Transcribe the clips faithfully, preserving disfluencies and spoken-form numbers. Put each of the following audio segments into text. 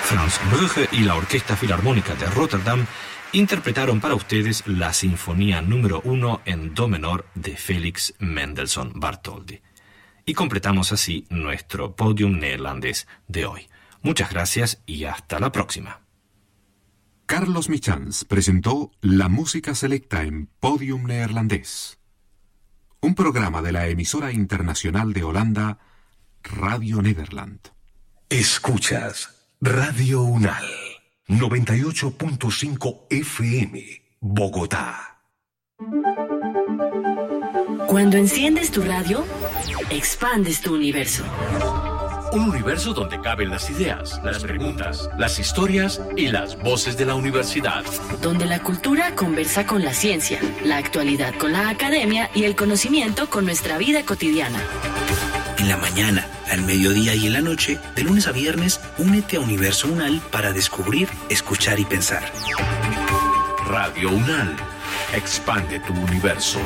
Franz Brugge y la Orquesta Filarmónica de Rotterdam interpretaron para ustedes la Sinfonía número uno en do menor de Félix Mendelssohn Bartholdy. Y completamos así nuestro podium neerlandés de hoy. Muchas gracias y hasta la próxima. Carlos Michans presentó la música selecta en Podium Neerlandés, un programa de la emisora internacional de Holanda, Radio Nederland. Escuchas Radio Unal, noventa y ocho punto cinco F M, Bogotá. Cuando enciendes tu radio, expandes tu universo. Un universo donde caben las ideas, las preguntas, las historias y las voces de la universidad. Donde la cultura conversa con la ciencia, la actualidad con la academia y el conocimiento con nuestra vida cotidiana. En la mañana, al mediodía y en la noche, de lunes a viernes, únete a Universo Unal para descubrir, escuchar y pensar. Radio Unal. Expande tu universo.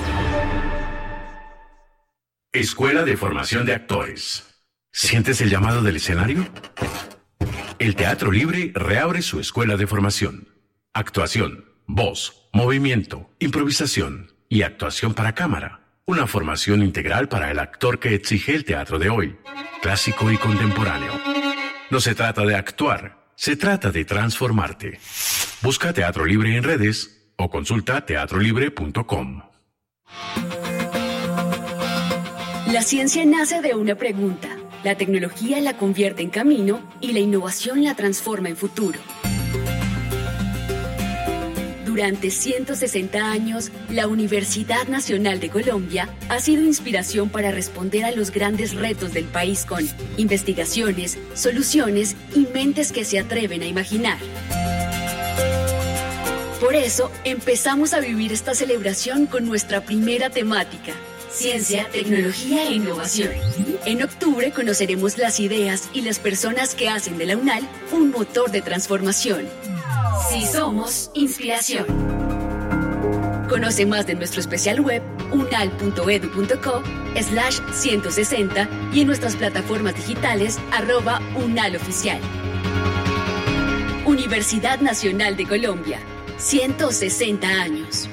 Escuela de Formación de Actores. ¿Sientes el llamado del escenario? El Teatro Libre reabre su escuela de formación. Actuación, voz, movimiento, improvisación y actuación para cámara. Una formación integral para el actor que exige el teatro de hoy, clásico y contemporáneo. No se trata de actuar, se trata de transformarte. Busca Teatro Libre en redes o consulta teatro libre punto com. La ciencia nace de una pregunta. La tecnología la convierte en camino y la innovación la transforma en futuro. Durante ciento sesenta años, la Universidad Nacional de Colombia ha sido inspiración para responder a los grandes retos del país con investigaciones, soluciones y mentes que se atreven a imaginar. Por eso, empezamos a vivir esta celebración con nuestra primera temática: Ciencia, Tecnología e Innovación. En octubre conoceremos las ideas y las personas que hacen de la UNAL un motor de transformación. Si somos inspiración. Conoce más de nuestro especial web unal punto edu punto co slash ciento sesenta y en nuestras plataformas digitales arroba unaloficial. Universidad Nacional de Colombia. ciento sesenta años.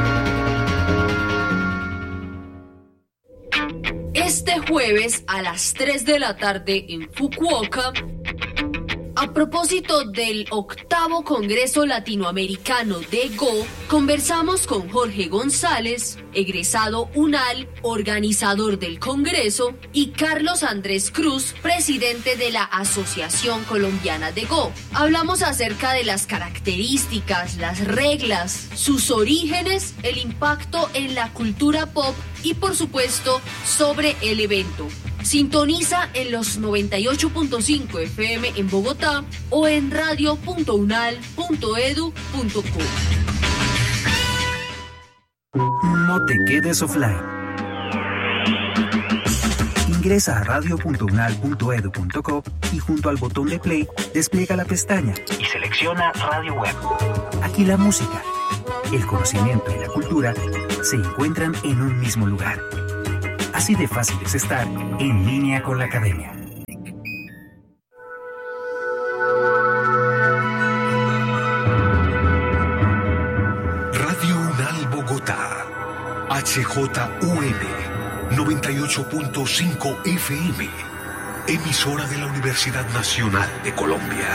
Este jueves a las tres de la tarde en Fukuoka, a propósito del octavo Congreso Latinoamericano de Go, conversamos con Jorge González, egresado UNAL, organizador del Congreso, y Carlos Andrés Cruz, presidente de la Asociación Colombiana de Go. Hablamos acerca de las características, las reglas, sus orígenes, el impacto en la cultura pop y, por supuesto, sobre el evento. Sintoniza en los noventa y ocho punto cinco F M en Bogotá o en radio punto unal punto edu punto co. No te quedes offline. Ingresa a radio punto unal punto edu punto co y junto al botón de play despliega la pestaña y selecciona Radio Web. Aquí la música, el conocimiento y la cultura se encuentran en un mismo lugar. Así de fácil es estar en línea con la academia. Radio Unal Bogotá, H J U N, noventa y ocho punto cinco F M, emisora de la Universidad Nacional de Colombia.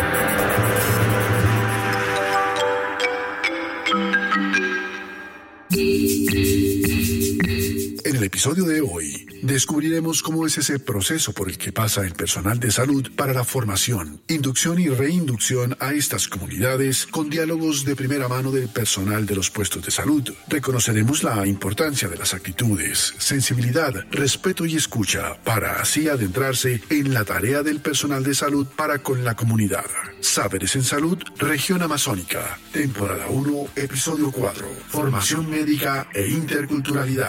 En el episodio de hoy, descubriremos cómo es ese proceso por el que pasa el personal de salud para la formación, inducción y reinducción a estas comunidades con diálogos de primera mano del personal de los puestos de salud. Reconoceremos la importancia de las actitudes, sensibilidad, respeto y escucha para así adentrarse en la tarea del personal de salud para con la comunidad. Saberes en Salud, Región Amazónica, temporada uno, episodio cuatro, Formación médica e interculturalidad.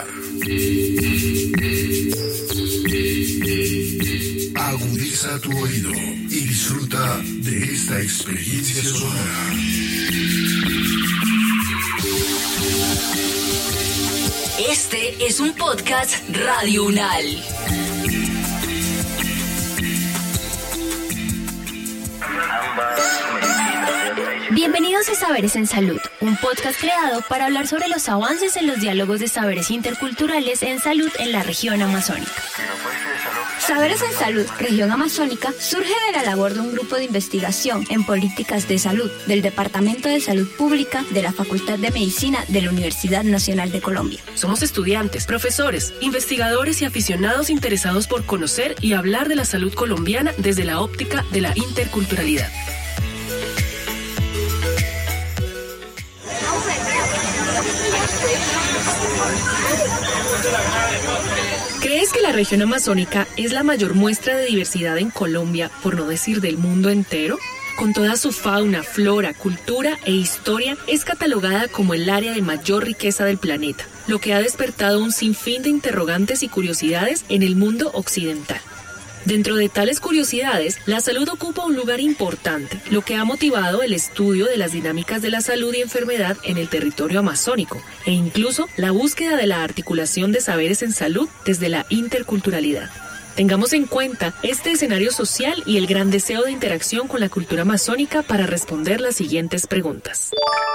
Agudiza tu oído y disfruta de esta experiencia sonora. Este es un podcast Radio Unal. Ambas Bienvenidos a Saberes en Salud, un podcast creado para hablar sobre los avances en los diálogos de saberes interculturales en salud en la región amazónica. Saberes en Salud, región amazónica, surge de la labor de un grupo de investigación en políticas de salud del Departamento de Salud Pública de la Facultad de Medicina de la Universidad Nacional de Colombia. Somos estudiantes, profesores, investigadores y aficionados interesados por conocer y hablar de la salud colombiana desde la óptica de la interculturalidad. ¿Crees que la región amazónica es la mayor muestra de diversidad en Colombia, por no decir del mundo entero? Con toda su fauna, flora, cultura e historia, es catalogada como el área de mayor riqueza del planeta, lo que ha despertado un sinfín de interrogantes y curiosidades en el mundo occidental. Dentro de tales curiosidades, la salud ocupa un lugar importante, lo que ha motivado el estudio de las dinámicas de la salud y enfermedad en el territorio amazónico, e incluso la búsqueda de la articulación de saberes en salud desde la interculturalidad. Tengamos en cuenta este escenario social y el gran deseo de interacción con la cultura amazónica para responder las siguientes preguntas.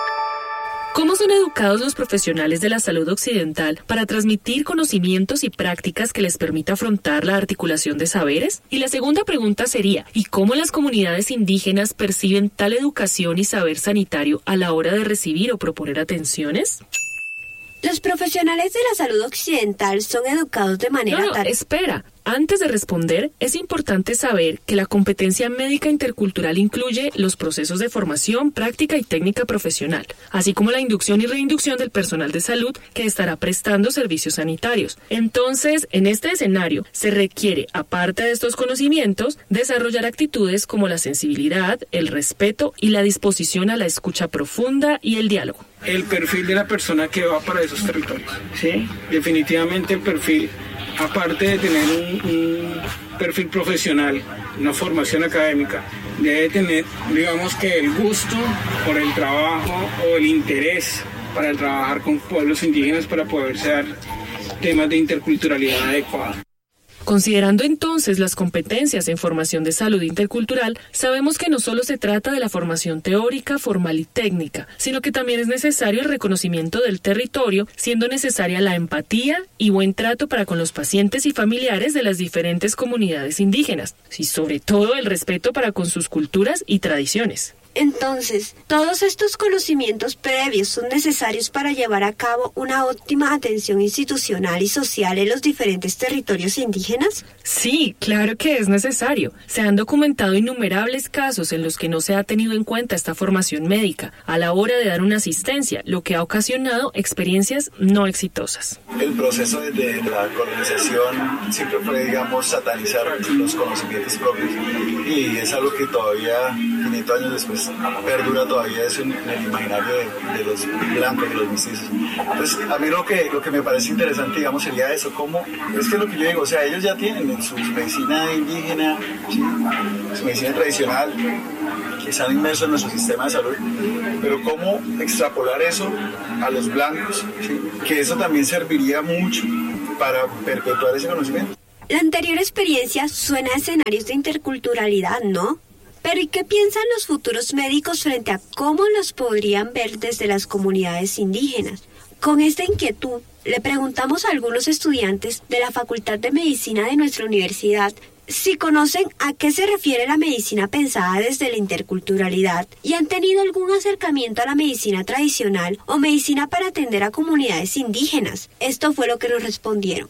¿Cómo son educados los profesionales de la salud occidental para transmitir conocimientos y prácticas que les permita afrontar la articulación de saberes? Y la segunda pregunta sería, ¿y cómo las comunidades indígenas perciben tal educación y saber sanitario a la hora de recibir o proponer atenciones? Los profesionales de la salud occidental son educados de manera No, no, tal... espera. Antes de responder, es importante saber que la competencia médica intercultural incluye los procesos de formación, práctica y técnica profesional, así como la inducción y reinducción del personal de salud que estará prestando servicios sanitarios. Entonces, en este escenario, se requiere, aparte de estos conocimientos, desarrollar actitudes como la sensibilidad, el respeto y la disposición a la escucha profunda y el diálogo. El perfil de la persona que va para esos territorios, ¿sí? Definitivamente el perfil, aparte de tener un, un perfil profesional, una formación académica, debe tener, digamos que el gusto por el trabajo o el interés para trabajar con pueblos indígenas para poderse dar temas de interculturalidad adecuados. Considerando entonces las competencias en formación de salud intercultural, sabemos que no solo se trata de la formación teórica, formal y técnica, sino que también es necesario el reconocimiento del territorio, siendo necesaria la empatía y buen trato para con los pacientes y familiares de las diferentes comunidades indígenas, y sobre todo el respeto para con sus culturas y tradiciones. Entonces, ¿todos estos conocimientos previos son necesarios para llevar a cabo una óptima atención institucional y social en los diferentes territorios indígenas? Sí, claro que es necesario. Se han documentado innumerables casos en los que no se ha tenido en cuenta esta formación médica a la hora de dar una asistencia, lo que ha ocasionado experiencias no exitosas. El proceso de la colonización siempre fue, digamos, satanizar los conocimientos propios, y es algo que todavía, quinientos años después, perdura todavía eso en el imaginario de, de los blancos, de los mestizos. Entonces, a mí lo que, lo que me parece interesante, digamos, sería eso, cómo, es que lo que yo digo, o sea, ellos ya tienen su medicina indígena, ¿sí? Su medicina tradicional, que están inmersos en nuestro sistema de salud, pero cómo extrapolar eso a los blancos, ¿sí? Que eso también serviría mucho para perpetuar ese conocimiento. La anterior experiencia suena a escenarios de interculturalidad, ¿no? Pero ¿y qué piensan los futuros médicos frente a cómo los podrían ver desde las comunidades indígenas? Con esta inquietud, le preguntamos a algunos estudiantes de la Facultad de Medicina de nuestra universidad si conocen a qué se refiere la medicina pensada desde la interculturalidad y han tenido algún acercamiento a la medicina tradicional o medicina para atender a comunidades indígenas. Esto fue lo que nos respondieron.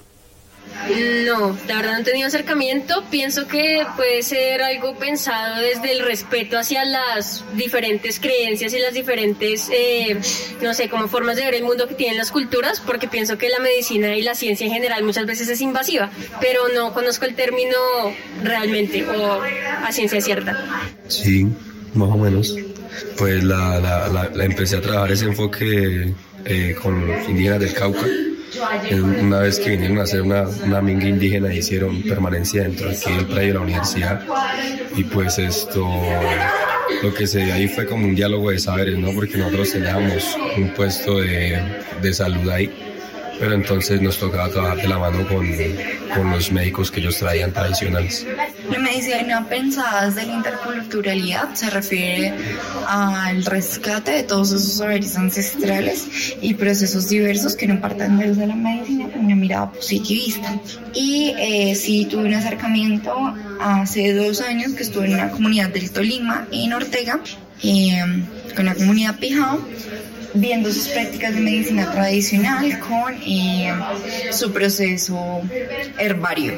No, la verdad no he tenido acercamiento. Pienso que puede ser algo pensado desde el respeto hacia las diferentes creencias y las diferentes, eh, no sé, como formas de ver el mundo que tienen las culturas, porque pienso que la medicina y la ciencia en general muchas veces es invasiva, pero no conozco el término realmente o a ciencia cierta. Sí, más o menos. Pues la, la, la, la empecé a trabajar ese enfoque eh, con los indígenas del Cauca. Una vez que vinieron a hacer una, una minga indígena, hicieron permanencia dentro de aquí del predio de la universidad, y pues esto, lo que se dio ahí fue como un diálogo de saberes, ¿no? Porque nosotros teníamos un puesto de, de salud ahí, pero entonces nos tocaba trabajar de la mano con, con los médicos que ellos traían tradicionales. La medicina pensada desde la interculturalidad se refiere al rescate de todos esos saberes ancestrales y procesos diversos que no parten desde la medicina con una mirada positivista. Y eh, sí tuve un acercamiento hace dos años que estuve en una comunidad del Tolima, en Ortega, eh, con la comunidad Pijao, viendo sus prácticas de medicina tradicional con eh, su proceso herbario.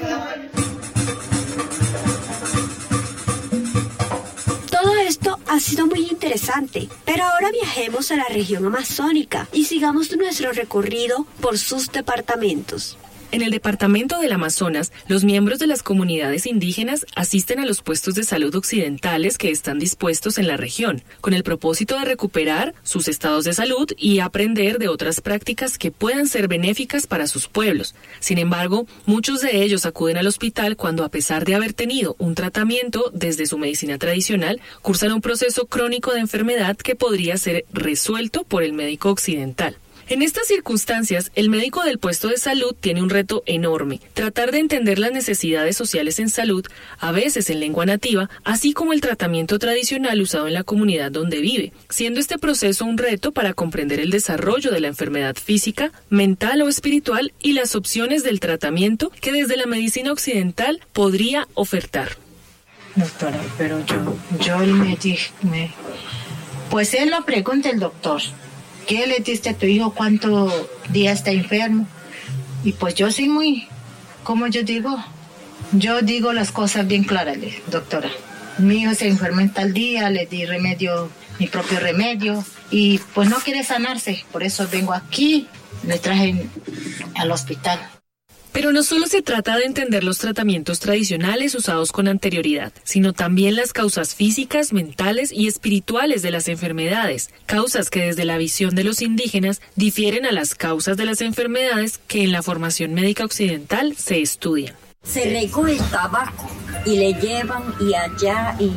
Todo esto ha sido muy interesante, pero ahora viajemos a la región amazónica y sigamos nuestro recorrido por sus departamentos. En el departamento del Amazonas, los miembros de las comunidades indígenas asisten a los puestos de salud occidentales que están dispuestos en la región, con el propósito de recuperar sus estados de salud y aprender de otras prácticas que puedan ser benéficas para sus pueblos. Sin embargo, muchos de ellos acuden al hospital cuando, a pesar de haber tenido un tratamiento desde su medicina tradicional, cursan un proceso crónico de enfermedad que podría ser resuelto por el médico occidental. En estas circunstancias, el médico del puesto de salud tiene un reto enorme: tratar de entender las necesidades sociales en salud, a veces en lengua nativa, así como el tratamiento tradicional usado en la comunidad donde vive, siendo este proceso un reto para comprender el desarrollo de la enfermedad física, mental o espiritual y las opciones del tratamiento que desde la medicina occidental podría ofertar. Doctora, pero yo, yo me dije, me... pues él lo pregunta el doctor. ¿Qué le diste a tu hijo? ¿Cuántos días está enfermo? Y pues yo soy muy, como yo digo, yo digo las cosas bien claras, doctora. Mi hijo se enfermó en tal día, le di remedio, mi propio remedio, y pues no quiere sanarse. Por eso vengo aquí, le traje al hospital. Pero no solo se trata de entender los tratamientos tradicionales usados con anterioridad, sino también las causas físicas, mentales y espirituales de las enfermedades, causas que desde la visión de los indígenas difieren a las causas de las enfermedades que en la formación médica occidental se estudian. Se regó el tabaco y le llevan y allá y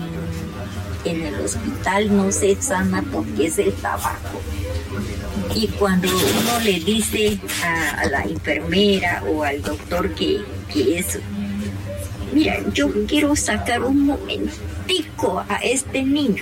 en el hospital no se sana porque es el tabaco. Y cuando uno le dice a, a la enfermera o al doctor que, que es, mira, yo quiero sacar un momentico a este niño,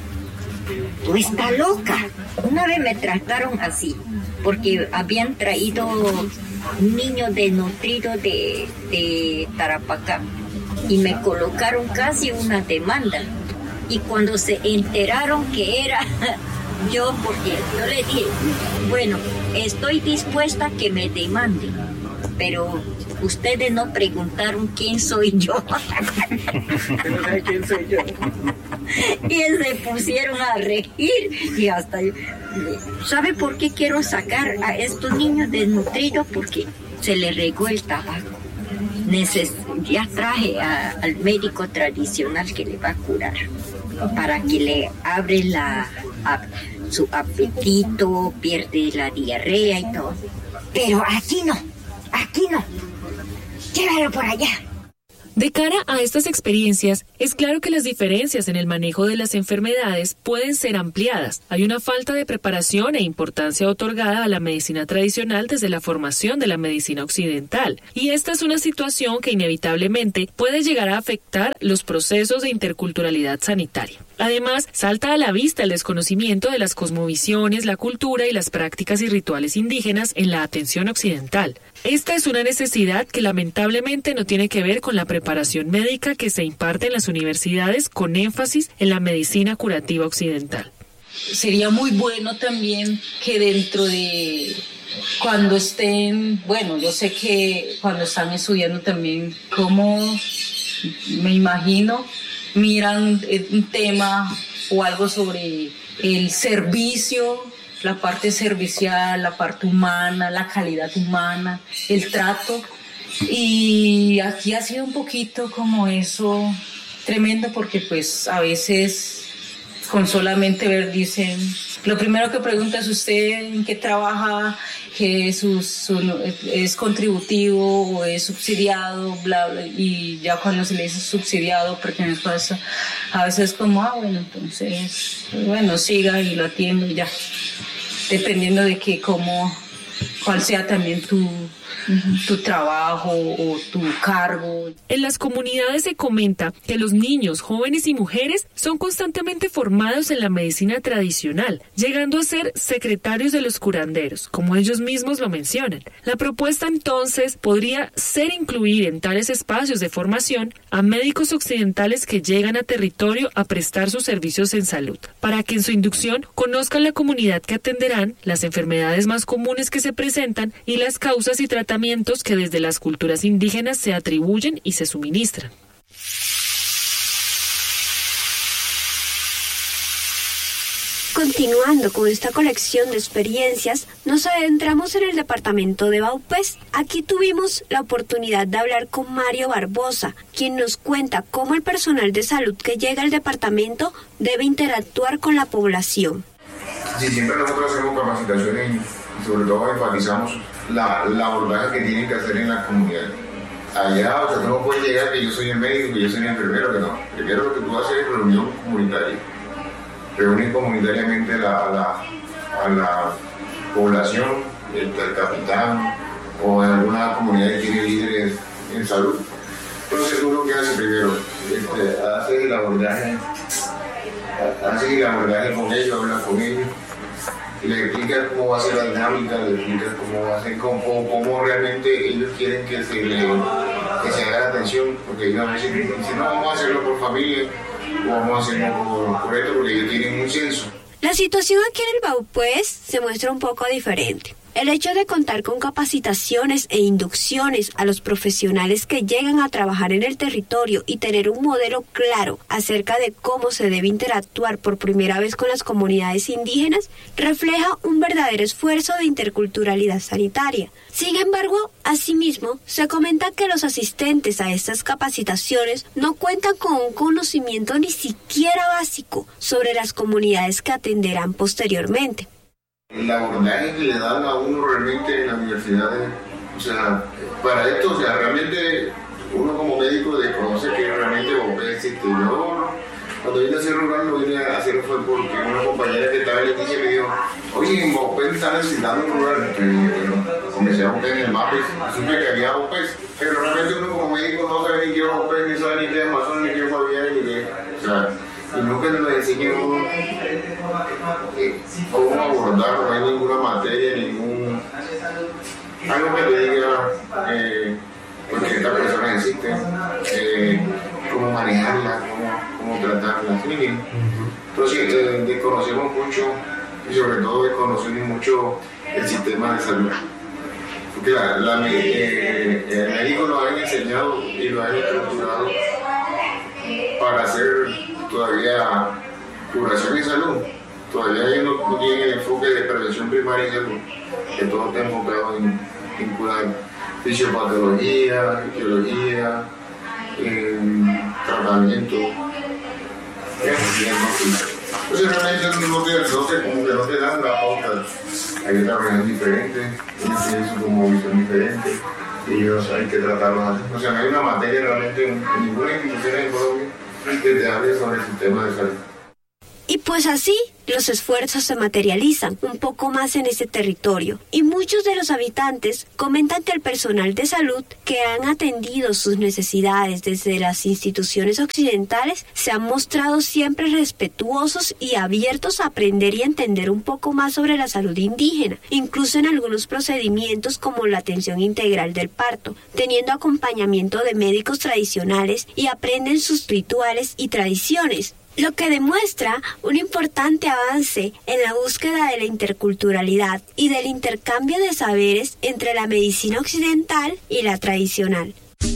tú estás loca. Una vez me trataron así, porque habían traído un niño desnutrido de, de Tarapacá y me colocaron casi una demanda. Y cuando se enteraron que era yo, porque yo le dije, bueno, estoy dispuesta a que me demanden, pero ustedes no preguntaron quién soy yo. ¿Quién soy yo? Y se pusieron a reír y hasta, ¿sabe por qué quiero sacar a estos niños desnutridos? Porque se les regó el tabaco. Neces- ya traje a, al médico tradicional que le va a curar, para que le abre la, a, su apetito, pierde la diarrea y todo. Pero aquí no, aquí no. Llévalo por allá. De cara a estas experiencias, es claro que las diferencias en el manejo de las enfermedades pueden ser ampliadas. Hay una falta de preparación e importancia otorgada a la medicina tradicional desde la formación de la medicina occidental. Y esta es una situación que inevitablemente puede llegar a afectar los procesos de interculturalidad sanitaria. Además, salta a la vista el desconocimiento de las cosmovisiones, la cultura y las prácticas y rituales indígenas en la atención occidental. Esta es una necesidad que lamentablemente no tiene que ver con la preparación médica que se imparte en las universidades con énfasis en la medicina curativa occidental. Sería muy bueno también que dentro de cuando estén, bueno, yo sé que cuando están estudiando también, como me imagino, miran un tema o algo sobre el servicio, la parte servicial, la parte humana, la calidad humana, el trato. Y aquí ha sido un poquito como eso tremendo, porque pues a veces con solamente ver dicen, lo primero que pregunta es usted en qué trabaja, que su, su, es contributivo o es subsidiado, bla, bla, y ya cuando se le dice subsidiado, pertenezco a eso, a veces como, ah, bueno, entonces, bueno, siga y lo atiendo y ya, dependiendo de que cómo, cuál sea también tu, tu trabajo o tu cargo. En las comunidades se comenta que los niños, jóvenes y mujeres son constantemente formados en la medicina tradicional, llegando a ser secretarios de los curanderos, como ellos mismos lo mencionan. La propuesta entonces podría ser incluir en tales espacios de formación a médicos occidentales que llegan a territorio a prestar sus servicios en salud, para que en su inducción conozcan la comunidad que atenderán, las enfermedades más comunes que se presentan y las causas y tratamientos que desde las culturas indígenas se atribuyen y se suministran. Continuando con esta colección de experiencias, nos adentramos en el departamento de Vaupés. Aquí tuvimos la oportunidad de hablar con Mario Barbosa, quien nos cuenta cómo el personal de salud que llega al departamento debe interactuar con la población. Sí, siempre nosotros hacemos capacitaciones y sobre todo enfatizamos la, la abordaje que tienen que hacer en la comunidad. Allá, o sea, tú no puedes llegar que yo soy el médico, que yo soy el enfermero, que no. Primero lo que tú haces es reunión comunitaria. Reunir comunitariamente la, a, la, a la población, el, el capitán o en alguna comunidad que tiene líderes en salud. Entonces tú lo que haces primero, este, haces el abordaje, haces el abordaje con ellos, hablas con ellos, y les explicas cómo va a ser la dinámica, les explicas cómo va a ser, cómo, cómo realmente ellos quieren que se, le, que se haga la atención, porque ellos a veces dicen, no, vamos a hacerlo por familia, vamos a hacerlo por, por esto, porque ellos tienen un censo. La situación aquí en el Vaupés se muestra un poco diferente. El hecho de contar con capacitaciones e inducciones a los profesionales que llegan a trabajar en el territorio y tener un modelo claro acerca de cómo se debe interactuar por primera vez con las comunidades indígenas refleja un verdadero esfuerzo de interculturalidad sanitaria. Sin embargo, asimismo, se comenta que los asistentes a estas capacitaciones no cuentan con un conocimiento ni siquiera básico sobre las comunidades que atenderán posteriormente. El abordaje que le dan a uno realmente en las universidades, o sea, para esto, o sea, realmente uno como médico desconoce que realmente Vaupés existe. Yo, cuando vine a hacer rural, lo vine a hacer fue porque una compañera que estaba en Leticia me dijo, oye, en Vaupés están necesitando un rural. Entonces, bueno, comencé a buscar en el mapa y supe que había Vaupés. Pero realmente uno como médico no sabe ni qué es Vaupés, ni sabe ni qué es Amazonas, ni qué es Guaviare, ni qué, o sea, y nunca nos enseñan uno eh, cómo abordar, no hay ninguna materia, ningún algo que te diga eh, porque estas personas existen, eh, cómo manejarlas, cómo, cómo tratarlas. ¿Sí? Entonces eh, desconocemos mucho y sobre todo desconocemos mucho el sistema de salud. Porque la, la, eh, el médico lo han enseñado y lo han estructurado para hacer todavía curación y salud. Todavía ellos no, no tienen el enfoque de prevención primaria y salud, que todo está enfocado en, en curar fisiopatología, fisiología, en tratamiento. Entonces realmente no te, no te, como que no te dan la pauta. Hay otra región diferente, ellos tienen su como visión diferente y ellos hay que tratarlos así. O sea, no hay una materia realmente en, en ninguna institución en Colombia que te hable sobre el sistema de salud. Y pues así, los esfuerzos se materializan un poco más en ese territorio y muchos de los habitantes comentan que el personal de salud que han atendido sus necesidades desde las instituciones occidentales se han mostrado siempre respetuosos y abiertos a aprender y entender un poco más sobre la salud indígena, incluso en algunos procedimientos como la atención integral del parto, teniendo acompañamiento de médicos tradicionales y aprenden sus rituales y tradiciones, lo que demuestra un importante avance en la búsqueda de la interculturalidad y del intercambio de saberes entre la medicina occidental y la tradicional.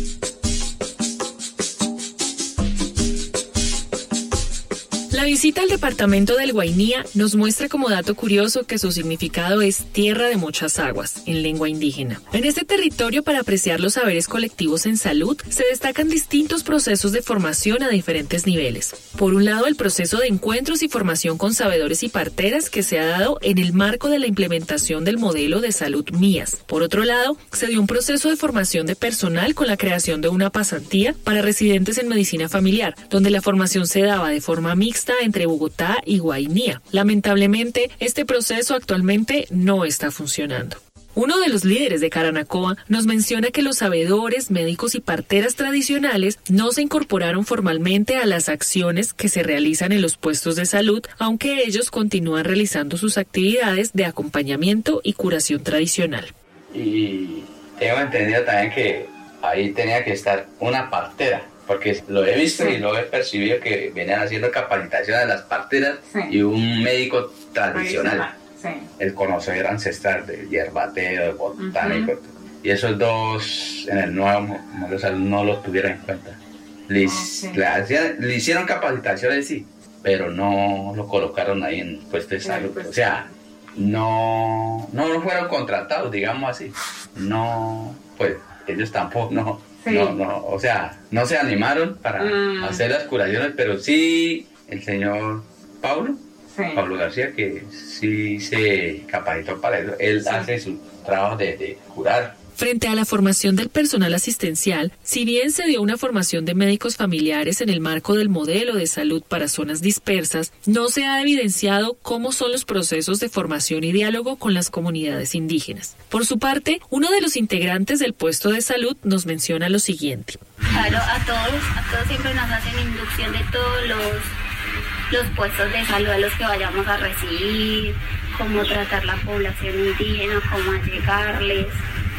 La visita al departamento del Guainía nos muestra como dato curioso que su significado es tierra de muchas aguas, en lengua indígena. En este territorio, para apreciar los saberes colectivos en salud, se destacan distintos procesos de formación a diferentes niveles. Por un lado, el proceso de encuentros y formación con sabedores y parteras que se ha dado en el marco de la implementación del modelo de salud M I A S. Por otro lado, se dio un proceso de formación de personal con la creación de una pasantía para residentes en medicina familiar, donde la formación se daba de forma mixta entre Bogotá y Guainía. Lamentablemente, este proceso actualmente no está funcionando. Uno de los líderes de Caranacoa nos menciona que los sabedores, médicos y parteras tradicionales no se incorporaron formalmente a las acciones que se realizan en los puestos de salud, aunque ellos continúan realizando sus actividades de acompañamiento y curación tradicional. Y tengo entendido también que ahí tenía que estar una partera, porque lo he visto y lo he percibido que venían haciendo capacitación de las parteras sí. y un médico tradicional. Sí. El conocer ancestral del hierbatero, del botánico. Uh-huh. Y esos dos en el nuevo modelo de salud no lo tuvieron en cuenta. Le, okay. le, hacían, le hicieron capacitaciones, sí, pero no lo colocaron ahí en puesto de salud. Pues, o sea, no, no, no fueron contratados, digamos así. No, pues ellos tampoco, no, sí. no, no, o sea, no se animaron para mm. hacer las curaciones, pero sí el señor Pablo. Sí. Pablo García, que sí se capacitó para eso. Él sí. hace su trabajo de, de curar. Frente a la formación del personal asistencial, si bien se dio una formación de médicos familiares en el marco del modelo de salud para zonas dispersas, no se ha evidenciado cómo son los procesos de formación y diálogo con las comunidades indígenas. Por su parte, uno de los integrantes del puesto de salud nos menciona lo siguiente. Claro, a todos, a todos siempre nos hacen inducción de todos los los puestos de salud a los que vayamos a recibir, cómo tratar la población indígena, cómo allegarles,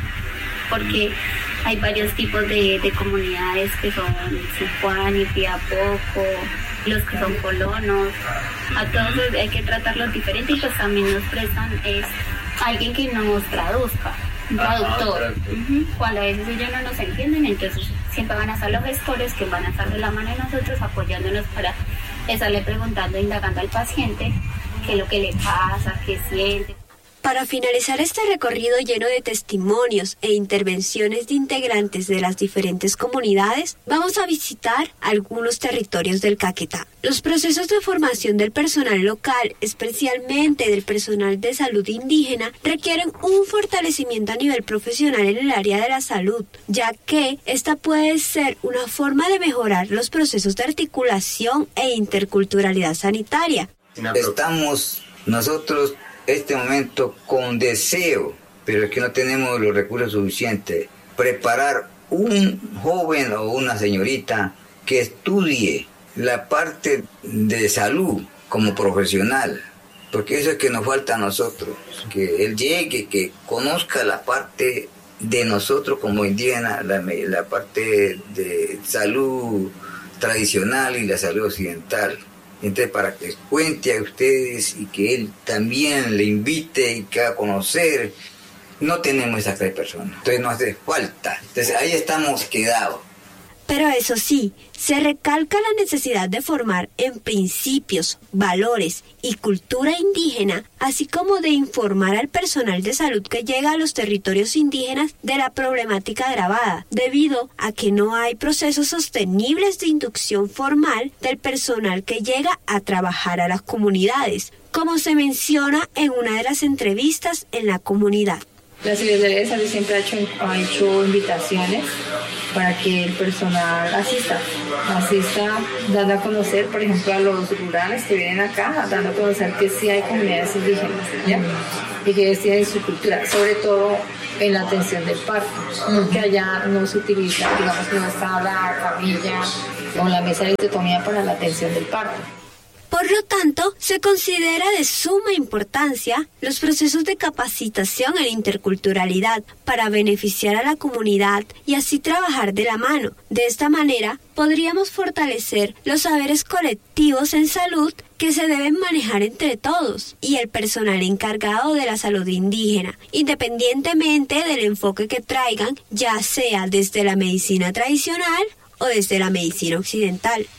porque hay varios tipos de, de comunidades que son Sicuani, Piapoco, los que son colonos, a todos hay que tratarlos diferente y pues también nos prestan es alguien que nos traduzca, un traductor, uh-huh. cuando a veces ellos no nos entienden, entonces siempre van a estar los gestores que van a estar de la mano de nosotros apoyándonos para estarle preguntando, indagando al paciente qué es lo que le pasa, qué siente. Para finalizar este recorrido lleno de testimonios e intervenciones de integrantes de las diferentes comunidades, vamos a visitar algunos territorios del Caquetá. Los procesos de formación del personal local, especialmente del personal de salud indígena, requieren un fortalecimiento a nivel profesional en el área de la salud, ya que esta puede ser una forma de mejorar los procesos de articulación e interculturalidad sanitaria. Estamos nosotros este momento con deseo, pero es que no tenemos los recursos suficientes, preparar un joven o una señorita que estudie la parte de salud como profesional, porque eso es que nos falta a nosotros, que él llegue, que conozca la parte de nosotros como indígenas, la, la parte de salud tradicional y la salud occidental. Entonces, para que cuente a ustedes y que él también le invite y que haga conocer, no tenemos esas tres personas. Entonces, nos hace falta. Entonces, ahí estamos quedados. Pero eso sí, se recalca la necesidad de formar en principios, valores y cultura indígena, así como de informar al personal de salud que llega a los territorios indígenas de la problemática agravada, debido a que no hay procesos sostenibles de inducción formal del personal que llega a trabajar a las comunidades, como se menciona en una de las entrevistas en la comunidad. La Secretaría de Salud siempre ha hecho, ha hecho invitaciones para que el personal asista, asista dando a conocer, por ejemplo, a los rurales que vienen acá, dando a conocer que sí hay comunidades indígenas, ¿ya? Y que ellos tienen su cultura, sobre todo en la atención del parto, porque allá no se utiliza, digamos, no está la camilla o la mesa de litotomía para la atención del parto. Por lo tanto, se considera de suma importancia los procesos de capacitación en interculturalidad para beneficiar a la comunidad y así trabajar de la mano. De esta manera, podríamos fortalecer los saberes colectivos en salud que se deben manejar entre todos y el personal encargado de la salud indígena, independientemente del enfoque que traigan, ya sea desde la medicina tradicional o desde la medicina occidental.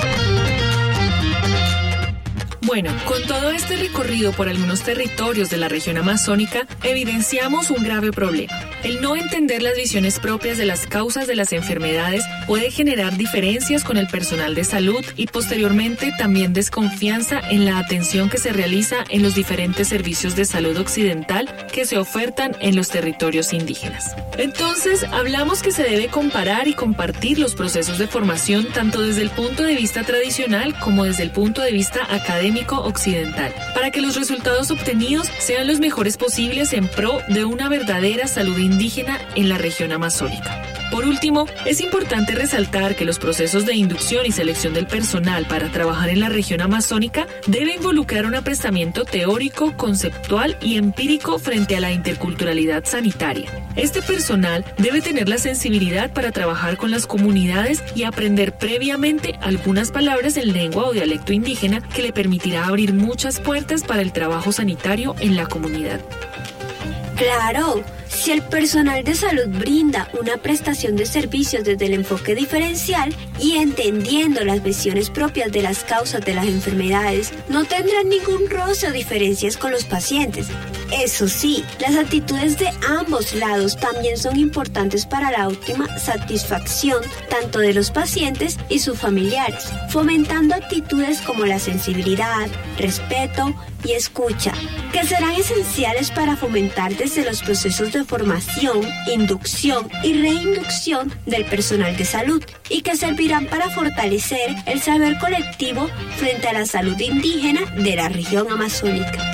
Bueno, con todo este recorrido por algunos territorios de la región amazónica, evidenciamos un grave problema. El no entender las visiones propias de las causas de las enfermedades puede generar diferencias con el personal de salud y posteriormente también desconfianza en la atención que se realiza en los diferentes servicios de salud occidental que se ofertan en los territorios indígenas. Entonces, hablamos que se debe comparar y compartir los procesos de formación tanto desde el punto de vista tradicional como desde el punto de vista académico occidental, para que los resultados obtenidos sean los mejores posibles en pro de una verdadera salud indígena en la región amazónica. Por último, es importante resaltar que los procesos de inducción y selección del personal para trabajar en la región amazónica debe involucrar un aprestamiento teórico, conceptual y empírico frente a la interculturalidad sanitaria. Este personal debe tener la sensibilidad para trabajar con las comunidades y aprender previamente algunas palabras en lengua o dialecto indígena que le permitirá abrir muchas puertas para el trabajo sanitario en la comunidad. Claro, si el personal de salud brinda una prestación de servicios desde el enfoque diferencial y entendiendo las visiones propias de las causas de las enfermedades, no tendrán ningún roce o diferencias con los pacientes. Eso sí, las actitudes de ambos lados también son importantes para la óptima satisfacción tanto de los pacientes y sus familiares, fomentando actitudes como la sensibilidad, respeto y escucha, que serán esenciales para fomentar desde los procesos de formación, inducción y reinducción del personal de salud y que servirán para fortalecer el saber colectivo frente a la salud indígena de la región amazónica.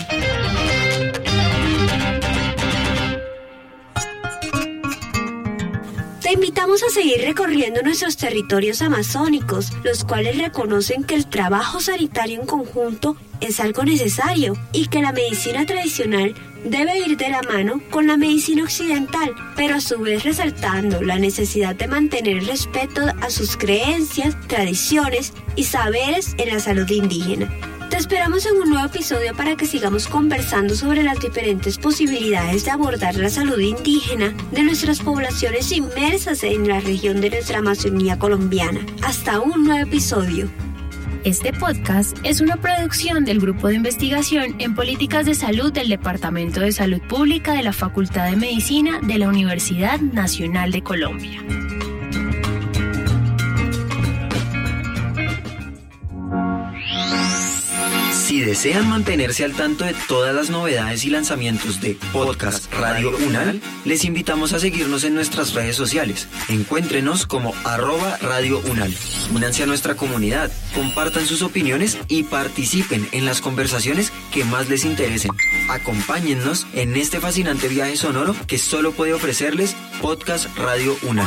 Te invitamos a seguir recorriendo nuestros territorios amazónicos, los cuales reconocen que el trabajo sanitario en conjunto es algo necesario y que la medicina tradicional debe ir de la mano con la medicina occidental, pero a su vez resaltando la necesidad de mantener el respeto a sus creencias, tradiciones y saberes en la salud indígena. Te esperamos en un nuevo episodio para que sigamos conversando sobre las diferentes posibilidades de abordar la salud indígena de nuestras poblaciones inmersas en la región de nuestra Amazonía colombiana. Hasta un nuevo episodio. Este podcast es una producción del Grupo de Investigación en Políticas de Salud del Departamento de Salud Pública de la Facultad de Medicina de la Universidad Nacional de Colombia. Si desean mantenerse al tanto de todas las novedades y lanzamientos de Podcast Radio UNAL, les invitamos a seguirnos en nuestras redes sociales. Encuéntrenos como arroba Radio UNAL. Únanse a nuestra comunidad, compartan sus opiniones y participen en las conversaciones que más les interesen. Acompáñennos en este fascinante viaje sonoro que solo puede ofrecerles Podcast Radio UNAL.